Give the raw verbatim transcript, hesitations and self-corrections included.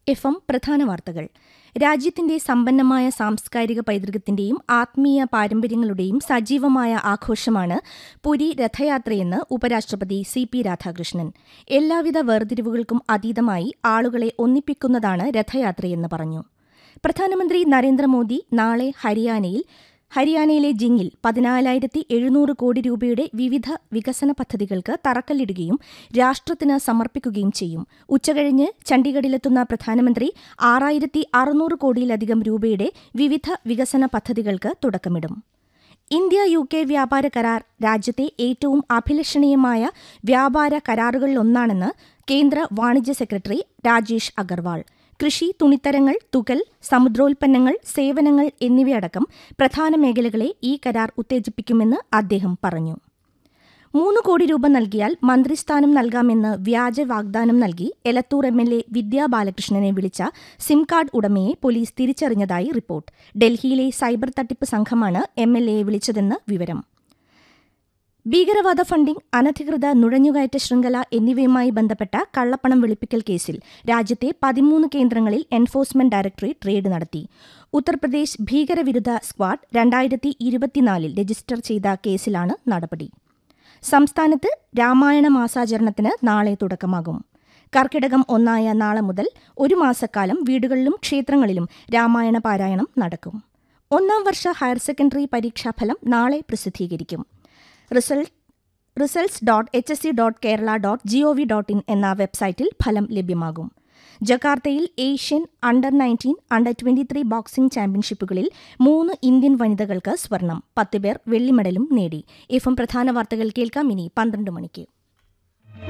F M പ്രധാന വാർത്തകൾ. രാജ്യത്തിന്റെ സമ്പന്നമായ സാംസ്കാരിക പൈതൃകത്തിന്റെയും ആത്മീയ പാരമ്പര്യങ്ങളുടെയും സജീവമായ ആഘോഷമാണ് പുരി രഥയാത്രയെന്ന് ഉപരാഷ്ട്രപതി സി പി രാധാകൃഷ്ണൻ. എല്ലാവിധ വേർതിരിവുകൾക്കും അതീതമായി ആളുകളെ ഒന്നിപ്പിക്കുന്നതാണ് രഥയാത്രയെന്ന് പറഞ്ഞു. പ്രധാനമന്ത്രി നരേന്ദ്രമോദി നാളെ ഹരിയാനയിൽ ഹരിയാനയിലെ ജിങ്ങിൽ പതിനാലായിരത്തി എഴുന്നൂറ് കോടി രൂപയുടെ വിവിധ വികസന പദ്ധതികൾക്ക് തറക്കല്ലിടുകയും രാഷ്ട്രത്തിന് സമർപ്പിക്കുകയും ചെയ്യും. ഉച്ചകഴിഞ്ഞ് ചണ്ഡീഗഡിലെത്തുന്ന പ്രധാനമന്ത്രി ആറായിരത്തി അറുന്നൂറ് കോടിയിലധികം രൂപയുടെ വിവിധ വികസന പദ്ധതികൾക്ക് തുടക്കമിടും. ഇന്ത്യ യു കെ വ്യാപാര കരാർ രാജ്യത്തെ ഏറ്റവും അഭിലഷണീയമായ വ്യാപാര കരാറുകളിലൊന്നാണെന്ന് കേന്ദ്ര വാണിജ്യ സെക്രട്ടറി രാജേഷ് അഗർവാൾ. കൃഷി, തുണിത്തരങ്ങൾ, തുകൽ, സമുദ്രോൽപ്പന്നങ്ങൾ, സേവനങ്ങൾ എന്നിവയടക്കം പ്രധാന മേഖലകളെ ഈ കരാർ ഉത്തേജിപ്പിക്കുമെന്ന് അദ്ദേഹം പറഞ്ഞു. മൂന്ന് കോടി രൂപ നൽകിയാൽ മന്ത്രിസ്ഥാനം നൽകാമെന്ന് വ്യാജ വാഗ്ദാനം നൽകി എലത്തൂർ എം എൽ എ വിദ്യാ ബാലകൃഷ്ണനെ വിളിച്ച സിം കാർഡ് ഉടമയെ പോലീസ് തിരിച്ചറിഞ്ഞതായി റിപ്പോർട്ട്. ഡൽഹിയിലെ സൈബർ തട്ടിപ്പ് സംഘമാണ് എം എൽ എയെ വിളിച്ചതെന്ന് വിവരം. ഭീകരവാദ ഫണ്ടിംഗ്, അനധികൃത നുഴഞ്ഞുകയറ്റ ശൃംഖല എന്നിവയുമായി ബന്ധപ്പെട്ട കള്ളപ്പണം വെളുപ്പിക്കൽ കേസിൽ രാജ്യത്തെ പതിമൂന്ന് കേന്ദ്രങ്ങളിൽ എൻഫോഴ്സ്മെന്റ് ഡയറക്ടറേറ്റ് റെയ്ഡ് നടത്തി. ഉത്തർപ്രദേശ് ഭീകരവിരുദ്ധ സ്ക്വാഡ് രണ്ടായിരത്തി ഇരുപത്തിനാലിൽ രജിസ്റ്റർ ചെയ്ത കേസിലാണ് നടപടി. സംസ്ഥാനത്ത് രാമായണ മാസാചരണത്തിന് നാളെ തുടക്കമാകും. കർക്കിടകം ഒന്നായ നാളെ മുതൽ ഒരു മാസക്കാലം വീടുകളിലും ക്ഷേത്രങ്ങളിലും രാമായണ പാരായണം നടക്കും. ഒന്നാം വർഷ ഹയർ സെക്കൻഡറി പരീക്ഷാഫലം നാളെ പ്രസിദ്ധീകരിക്കും. Result results dot H S C dot Kerala dot G O V dot in എന്ന വെബ്സൈറ്റിൽ ഫലം ലഭ്യമാകും. ജക്കാർത്തയിൽ Asian under nineteen under twenty three boxing ചാമ്പ്യൻഷിപ്പുകളിൽ മൂന്ന് ഇന്ത്യൻ വനിതകൾക്ക് സ്വർണം, പത്ത് പേർ വെള്ളിമെഡലും നേടി. എഫ് എം പ്രധാന വാർത്തകൾ കേൾക്കാം ഇനി പന്ത്രണ്ട് മണിക്ക്.